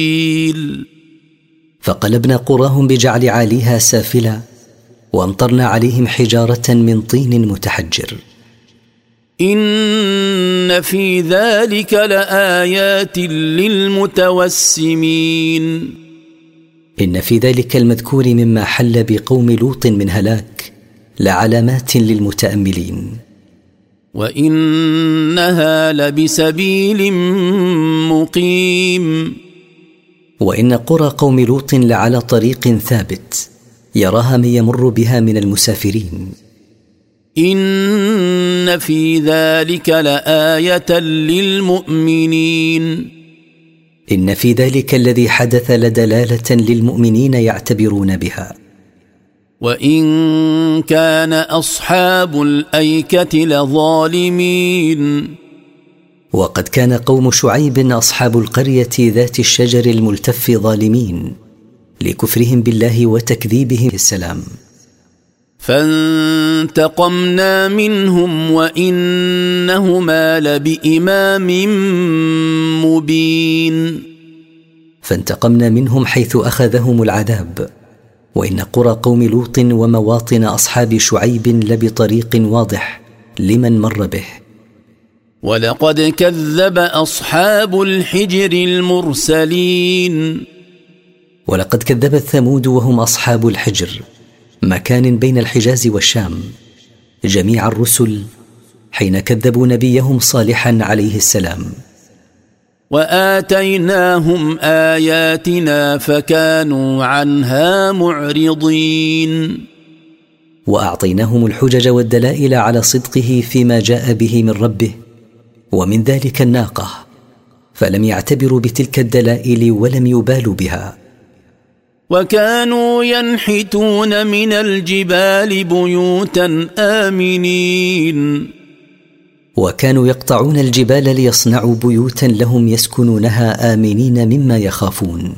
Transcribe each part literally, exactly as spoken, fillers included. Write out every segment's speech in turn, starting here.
فقلبنا قراهم بجعل عاليها سافلا وامطرنا عليهم حجارة من طين متحجر. إن في ذلك لآيات للمتوسمين. إن في ذلك المذكور مما حل بقوم لوط من هلاك لعلامات للمتأملين. وإنها لبسبيل مقيم. وإن قرى قوم لوط لعلى طريق ثابت يراها من يمر بها من المسافرين. إن في ذلك لآية للمؤمنين. إن في ذلك الذي حدث لدلالة للمؤمنين يعتبرون بها. وإن كان أصحاب الأيكة لظالمين. وقد كان قوم شعيب أصحاب القرية ذات الشجر الملتف ظالمين لكفرهم بالله وتكذيبهم السلام. فانتقمنا منهم وإنهما لبإمام مبين. فانتقمنا منهم حيث أخذهم العذاب، وإن قرى قوم لوط ومواطن أصحاب شعيب لبطريق واضح لمن مر به. ولقد كذب أصحاب الحجر المرسلين. ولقد كذبت ثمود وهم أصحاب الحجر، مكان بين الحجاز والشام، جميع الرسل حين كذبوا نبيهم صالحا عليه السلام. وآتيناهم آياتنا فكانوا عنها معرضين. وأعطيناهم الحجج والدلائل على صدقه فيما جاء به من ربه، ومن ذلك الناقة، فلم يعتبروا بتلك الدلائل ولم يبالوا بها. وكانوا ينحتون من الجبال بيوتا آمنين. وكانوا يقطعون الجبال ليصنعوا بيوتا لهم يسكنونها آمنين مما يخافون.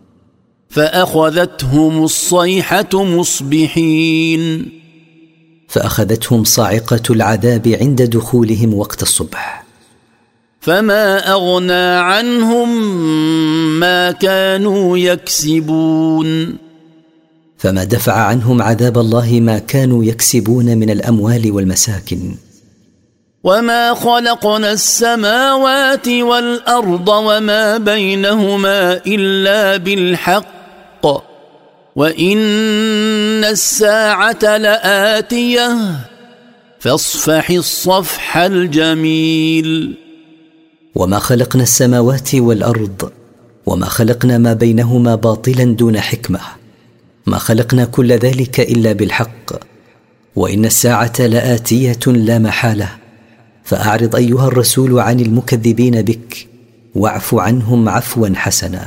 فأخذتهم الصيحة مصبحين. فأخذتهم صاعقة العذاب عند دخولهم وقت الصبح. فما أغنى عنهم ما كانوا يكسبون. فما دفع عنهم عذاب الله ما كانوا يكسبون من الأموال والمساكن. وما خلقنا السماوات والأرض وما بينهما إلا بالحق وإن الساعة لآتية فاصفح الصفح الجميل. وما خلقنا السماوات والأرض وما خلقنا ما بينهما باطلا دون حكمة، ما خلقنا كل ذلك إلا بالحق، وإن الساعة لآتية لا محالة، فأعرض أيها الرسول عن المكذبين بك واعف عنهم عفوا حسنا.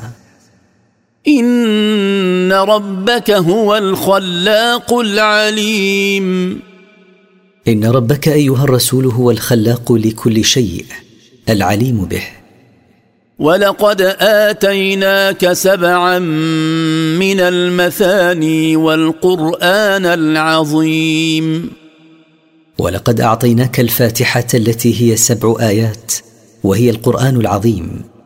إن ربك هو الخلاق العليم. إن ربك أيها الرسول هو الخلاق لكل شيء العليم به. ولقد آتيناك سبعا من المثاني والقرآن العظيم. ولقد أعطيناك الفاتحة التي هي سبع آيات وهي القرآن العظيم.